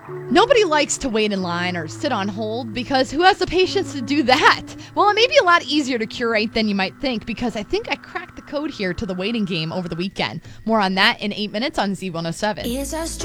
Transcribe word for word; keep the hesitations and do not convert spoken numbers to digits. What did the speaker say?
Nobody likes to wait in line or sit on hold because who has the patience to do that? Well, it may be a lot easier to curate than you might think because I think I cracked the code here to the waiting game over the weekend. More on that in eight minutes on Z one oh seven. Is a